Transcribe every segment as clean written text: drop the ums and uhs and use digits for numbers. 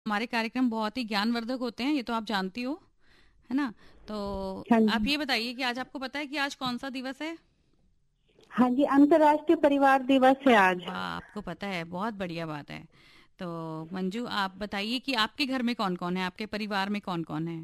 हमारे कार्यक्रम बहुत ही ज्ञानवर्धक होते हैं, ये तो आप जानती हो, है ना। तो हाँ आप जी। ये बताइए कि आज आपको पता है कि आज कौन सा दिवस है? हाँ जी, अंतर्राष्ट्रीय परिवार दिवस है आज। वाह, आपको पता है, बहुत बढ़िया बात है। तो मंजू, आप बताइए कि आपके घर में कौन कौन है, आपके परिवार में कौन कौन है?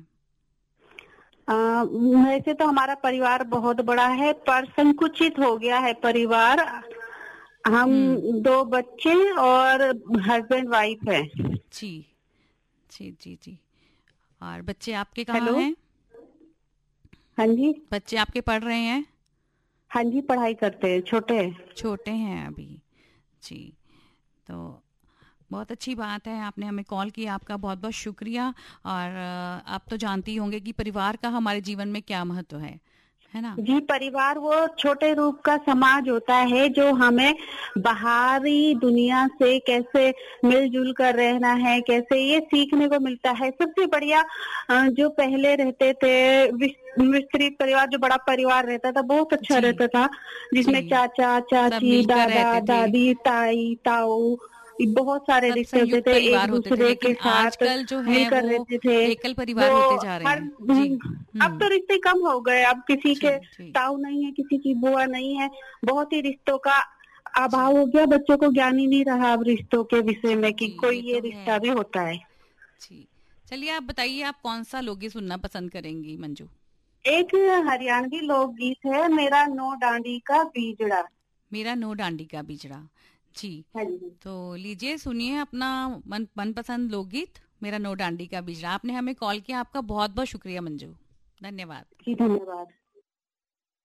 वैसे तो हमारा परिवार बहुत बड़ा है, पर संकुचित हो गया है परिवार। हम हम्म। 2 बच्चे और हस्बैंड वाइफ है। जी जी जी जी। और बच्चे आपके कहाँ हेलो। हैं? हाँ जी। बच्चे आपके पढ़ रहे हैं? हाँ जी, पढ़ाई करते हैं, छोटे हैं। छोटे हैं अभी? जी। तो बहुत अच्छी बात है, आपने हमें कॉल किया, आपका बहुत बहुत शुक्रिया। और आप तो जानती होंगे कि परिवार का हमारे जीवन में क्या महत्व है ना। जी, परिवार वो छोटे रूप का समाज होता है जो हमें बाहरी दुनिया से कैसे मिलजुल कर रहना है, कैसे ये सीखने को मिलता है। सबसे बढ़िया जो पहले रहते थे विस्तृत परिवार, जो बड़ा परिवार रहता था, बहुत अच्छा जी रहता था, जी। जिसमें चाचा सब चाची, मिलकर दादा रहते थे, दादी, ताई ताऊ, बहुत सारे सब रिश्ते होते संयुक्त थे, एक परिवार होते थे, दूसरे के लेकिन साथ आजकल जो है मिलकर वो रहते थे। एकल वो परिवार होते जा रहे हर हैं। जी। अब तो रिश्ते कम हो गए, अब किसी जी के जी ताऊ नहीं है, किसी की बुआ नहीं है, बहुत ही रिश्तों का जी अभाव हो गया। बच्चों को ज्ञान ही नहीं रहा अब रिश्तों के विषय जी में कि जी, कोई ये ये तो है। रिश्ता भी होता है। जी। चलिए, आप बताइए, आप कौन सा लोकगीत सुनना पसंद करेंगी मंजू? एक हरियाणवी लोकगीत है, मेरा नौ डांडी का बीजड़ा। मेरा नो डांडी का बिजड़ा। जी। हाँ जी। तो लीजिए, सुनिए अपना मनपसंद लोकगीत, मेरा नो डांडी का बिजड़ा। आपने हमें कॉल किया, आपका बहुत बहुत शुक्रिया मंजू। धन्यवाद। जी, धन्यवाद।